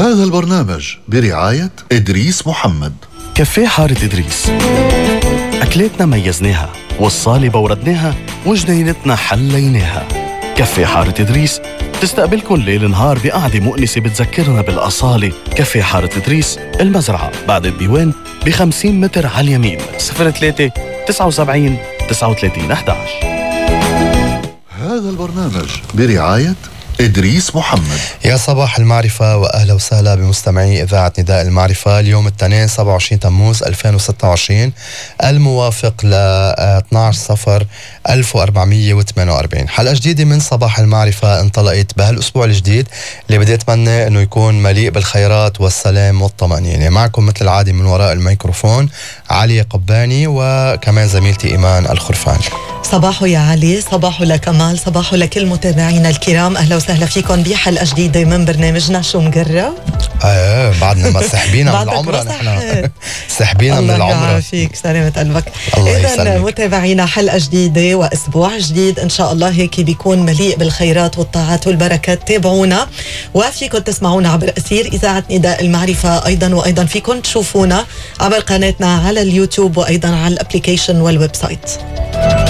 هذا البرنامج برعاية إدريس محمد. كافيه حارة إدريس، أكلاتنا ميزناها والصالة بوردناها وجنينتنا حليناها. كافيه حارة إدريس تستقبلكن ليل نهار بقعدة مؤنسة بتذكرنا بالأصالة. كافيه حارة إدريس، المزرعة بعد الديوان ب50 متر على اليمين. 03 79 39 11. هذا البرنامج برعاية إدريس محمد. يا صباح المعرفة وأهلا وسهلا بمستمعي إذاعة نداء المعرفة. اليوم الاثنين 27 تموز 2026 الموافق ل 12 صفر 1448. حلقة جديدة من صباح المعرفة انطلقت بهالأسبوع الجديد اللي بدي أتمنى أنه يكون مليء بالخيرات والسلام والطمأنينة. معكم مثل العادة من وراء الميكروفون علي قباني وكمان زميلتي إيمان الخرفان. صباحو يا علي، صباحو لكمال، صباحو لكل متابعينا الكرام. أهلا وسهلا فيكم بحلقة جديدة من برنامجنا شو مقرب. بعدنا ما سحبينا من العمر، نحن سحبينا من العمر. الله يعافيك، سلامة قلبك. إذا متابعينا حلقة جديدة وأسبوع جديد إن شاء الله هيك بيكون مليء بالخيرات والطاعات والبركات. تابعونا وفيكم تسمعونا عبر أثير إذاعة نداء المعرفة وأيضا فيكم تشوفونا عبر قناتنا على اليوتيوب وأيضا على الابليكيشن والويب سايت.